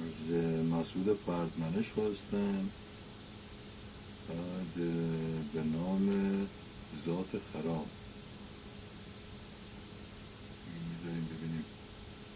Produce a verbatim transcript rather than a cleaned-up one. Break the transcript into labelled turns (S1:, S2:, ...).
S1: از مسعود فردمنش خواستن، بعد به نام ذات خراب